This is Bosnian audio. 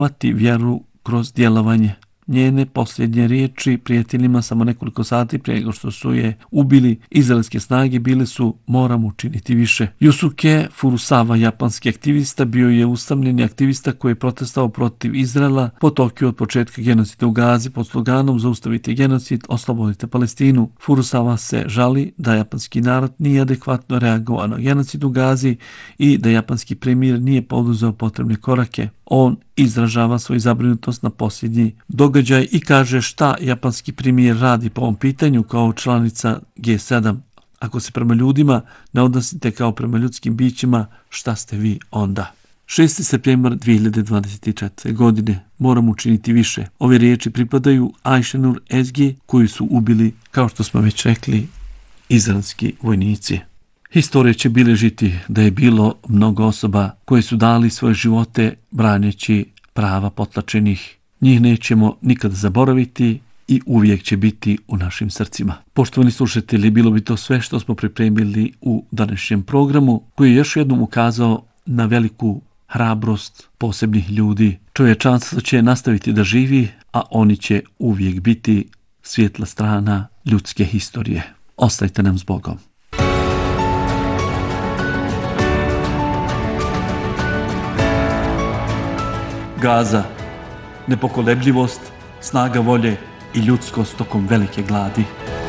vjeru kroz djelovanje. Njene posljednje riječi prijateljima samo nekoliko sati prije nego što su je ubili izraelske snage bile su: moramo učiniti više. Yusuke Furusawa, japanski aktivista, bio je usamljeni aktivista koji je protestovao protiv Izraela po Tokiju od početka genocida u Gazi pod sloganom zaustavite genocid, oslobodite Palestinu. Furusawa se žali da japanski narod nije adekvatno reagovao na genocid u Gazi i da japanski premijer nije poduzeo potrebne korake. On izražava svoju zabrinutost na posljednji događaj i kaže šta japanski premijer radi po ovom pitanju kao članica G7. Ako se prema ljudima ne odnosite kao prema ljudskim bićima, šta ste vi onda? 6. septembar 2024. godine. Moramo učiniti više. Ove riječi pripadaju Ayşenur Ezgi koju su ubili, kao što smo već rekli, izraelski vojnici. Historija će bilježiti da je bilo mnogo osoba koje su dali svoje živote braneći prava potlačenih. Njih nećemo nikad zaboraviti i uvijek će biti u našim srcima. Poštovani slušatelji, bilo bi to sve što smo pripremili u današnjem programu, koji je još jednom ukazao na veliku hrabrost posebnih ljudi. Čovječanstvo će nastaviti da živi, a oni će uvijek biti svjetla strana ljudske historije. Ostajte nam s Bogom. Gaza, nepokolebljivost, snaga volje i ljudskost tokom velike gladi.